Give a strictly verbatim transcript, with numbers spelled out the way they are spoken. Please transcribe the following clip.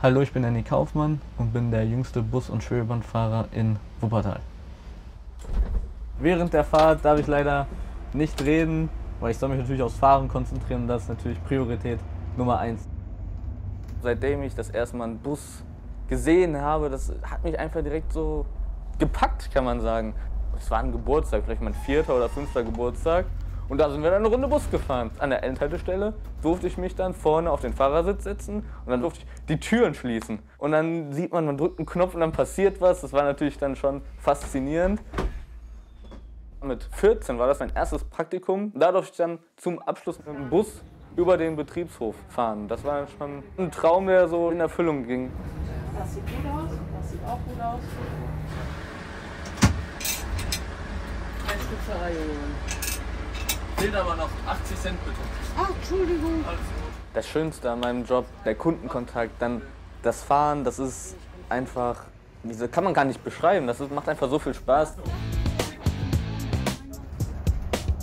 Hallo, ich bin Danny Kaufmann und bin der jüngste Bus- und Schwebebandfahrer in Wuppertal. Während der Fahrt darf ich leider nicht reden, weil ich soll mich natürlich aufs Fahren konzentrieren und das ist natürlich Priorität Nummer eins. Seitdem ich das erste Mal einen Bus gesehen habe, das hat mich einfach direkt so gepackt, kann man sagen. Es war ein Geburtstag, vielleicht mein vierter oder fünfter Geburtstag. Und da sind wir dann eine Runde Bus gefahren. An der Endhaltestelle durfte ich mich dann vorne auf den Fahrersitz setzen und dann durfte ich die Türen schließen. Und dann sieht man, man drückt einen Knopf und dann passiert was. Das war natürlich dann schon faszinierend. Mit vierzehn war das mein erstes Praktikum. Da durfte ich dann zum Abschluss mit dem Bus über den Betriebshof fahren. Das war schon ein Traum, der so in Erfüllung ging. Das sieht gut aus, das sieht auch gut aus. Ein Spitzerei holen. Fehlt aber noch achtzig Cent bitte. Ach, Entschuldigung. Das Schönste an meinem Job, der Kundenkontakt, dann das Fahren, das ist einfach, diese kann man gar nicht beschreiben. Das ist, macht einfach so viel Spaß.